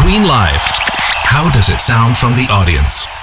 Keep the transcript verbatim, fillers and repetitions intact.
Halloween Live. How does it sound from the audience?